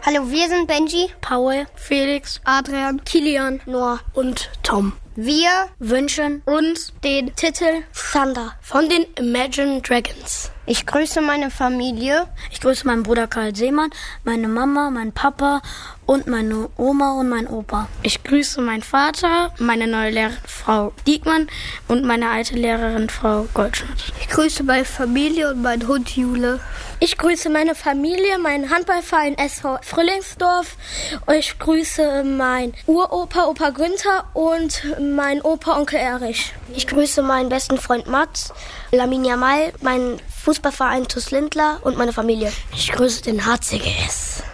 Hallo, wir sind Benji, Paul, Felix, Adrian, Kilian, Noah und Tom. Wir wünschen uns den Titel Thunder von den Imagine Dragons. Ich grüße meine Familie. Ich grüße meinen Bruder Karl Seemann, meine Mama, meinen Papa und meine Oma und meinen Opa. Ich grüße meinen Vater, meine neue Lehrerin Frau Diekmann und meine alte Lehrerin Frau Goldschmidt. Ich grüße meine Familie und meinen Hund Jule. Ich grüße meine Familie, meinen Handballverein SV Frühlingsdorf. Ich grüße meinen Uropa, Opa Günther und meinen Opa Onkel Erich. Ich grüße meinen besten Freund Mats, Lamin Jamal, meinen Fußballverein TuS Lindlar und meine Familie. Ich grüße den HCGS.